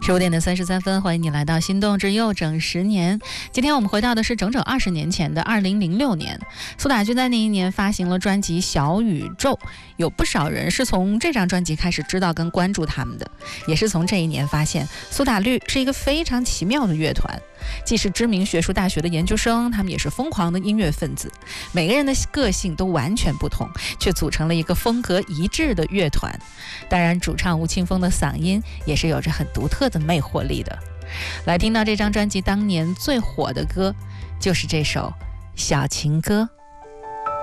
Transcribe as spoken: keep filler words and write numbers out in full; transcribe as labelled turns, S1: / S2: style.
S1: 十五点的三十三分，欢迎你来到心动之又整十年。今天我们回到的是整整二十年前的二零零六年，苏打绿在那一年发行了专辑《小宇宙》，有不少人是从这张专辑开始知道跟关注他们的，也是从这一年发现苏打绿是一个非常奇妙的乐团，既是知名学术大学的研究生，他们也是疯狂的音乐分子，每个人的个性都完全不同，却组成了一个风格一致的乐团。当然，主唱吴青峰的嗓音也是有着很独特的魅惑力的。来听到这张专辑当年最火的歌，就是这首《小情歌》。